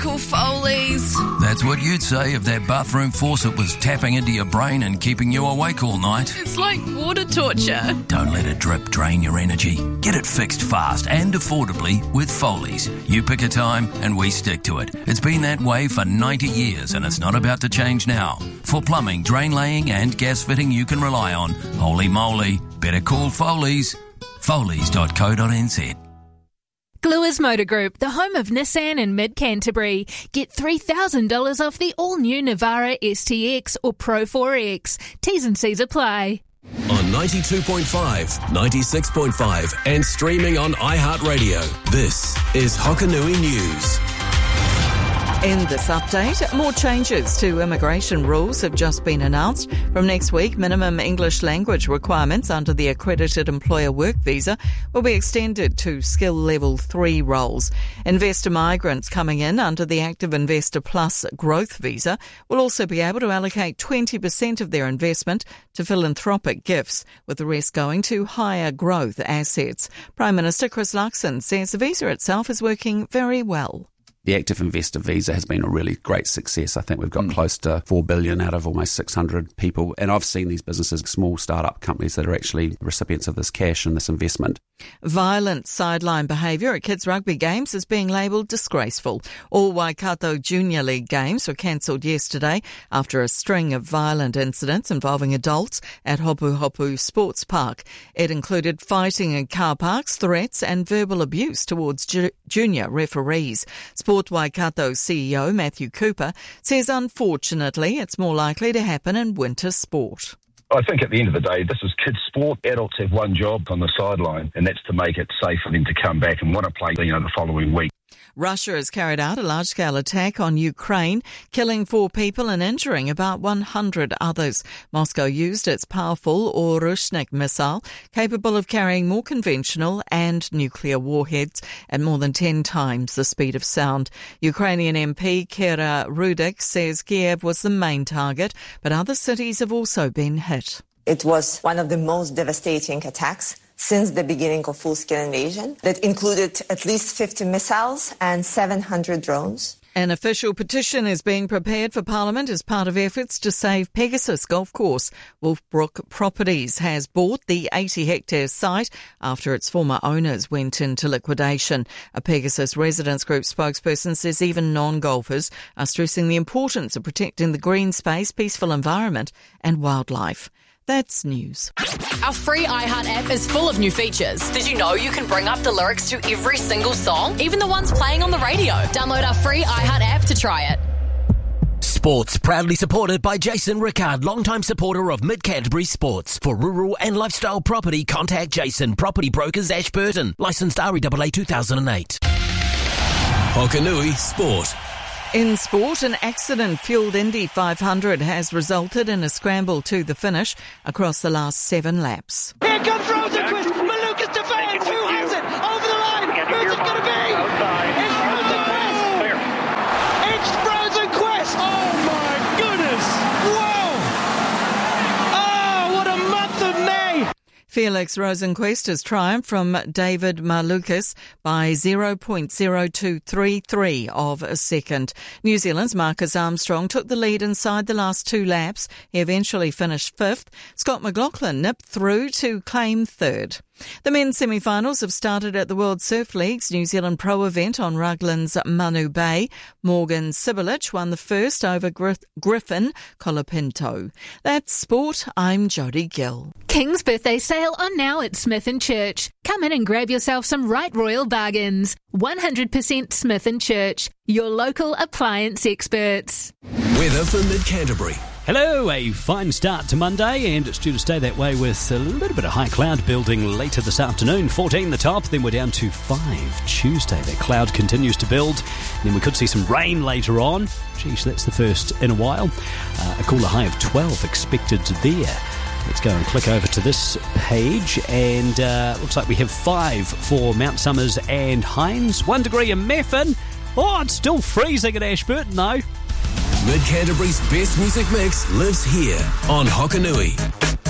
Cool Foley's. That's what you'd say if that bathroom faucet was tapping into your brain and keeping you awake all night. It's like water torture. Don't let a drip drain your energy. Get it fixed fast and affordably with Foley's. You pick a time and we stick to it. It's been that way for 90 years and it's not about to change now. For plumbing, drain laying and gas fitting you can rely on, holy moly, better call Foley's. Foley's.co.nz. Gluers Motor Group, the home of Nissan in mid-Canterbury. Get $3,000 off the all-new Navara STX or Pro 4X. T's and C's apply. On 92.5, 96.5 and streaming on iHeartRadio. This is Hokanui News. In this update, more changes to immigration rules have just been announced. From next week, minimum English language requirements under the accredited employer work visa will be extended to skill level 3 roles. Investor migrants coming in under the Active Investor Plus growth visa will also be able to allocate 20% of their investment to philanthropic gifts, with the rest going to higher growth assets. Prime Minister Chris Luxon says the visa itself is working very well. The Active Investor Visa has been a really great success. I think we've got close to 4 billion out of almost 600 people. And I've seen these businesses, small startup companies that are actually recipients of this cash and this investment. Violent sideline behaviour at kids' rugby games is being labelled disgraceful. All Waikato Junior League games were cancelled yesterday after a string of violent incidents involving adults at Hopu Hopu Sports Park. It included fighting in car parks, threats and verbal abuse towards junior referees. Sport Waikato CEO Matthew Cooper says unfortunately it's more likely to happen in winter sport. I think at the end of the day, this is kids' sport. Adults have one job on the sideline, and that's to make it safe for them to come back and want to play, the following week. Russia has carried out a large-scale attack on Ukraine, killing 4 people and injuring about 100 others. Moscow used its powerful Orushnik missile, capable of carrying more conventional and nuclear warheads at more than 10 times the speed of sound. Ukrainian MP Kira Rudik says Kiev was the main target, but other cities have also been hit. It was one of the most devastating attacks since the beginning of full-scale invasion that included at least 50 missiles and 700 drones. An official petition is being prepared for Parliament as part of efforts to save Pegasus Golf Course. Wolfbrook Properties has bought the 80-hectare site after its former owners went into liquidation. A Pegasus Residents Group spokesperson says even non-golfers are stressing the importance of protecting the green space, peaceful environment and wildlife. That's news. Our free iHeart app is full of new features. Did you know you can bring up the lyrics to every single song, even the ones playing on the radio? Download our free iHeart app to try it. Sports proudly supported by Jason Rickard, longtime supporter of Mid-Canterbury Sports. For rural and lifestyle property, contact Jason, Property Brokers Ashburton. Licensed REAA 2008. Hokanui Sport. In sport, an accident-fuelled Indy 500 has resulted in a scramble to the finish across the last 7 laps. Here comes Rosenquist, Malukas defends, who has it? Over the line, who's it going to be? It's Rosenquist! It's Rosenquist! Oh my goodness! Whoa! Oh, what a month of May! Felix Rosenquist has triumphed from David Malukas by 0.0233 of a second. New Zealand's Marcus Armstrong took the lead inside the last 2 laps. He eventually finished 5th. Scott McLaughlin nipped through to claim 3rd. The men's semi-finals have started at the World Surf League's New Zealand Pro event on Raglan's Manu Bay. Morgan Sibilich won the first over Griffin Colapinto. That's sport. I'm Jodie Gill. King's birthday sale on now at Smith & Church. Come in and grab yourself some right royal bargains. 100% Smith & Church, your local appliance experts. Weather for Mid-Canterbury. Hello, a fine start to Monday, and it's due to stay that way with a little bit of high cloud building later this afternoon. 14 the top, then we're down to 5 Tuesday. That cloud continues to build, and then we could see some rain later on. Geez, that's the first in a while. A cooler high of 12 expected there. Let's go and click over to this page, and looks like we have 5 for Mount Somers and Hines. 1 degree in Methven. Oh, it's still freezing at Ashburton, though. Mid-Canterbury's best music mix lives here on Hokanui.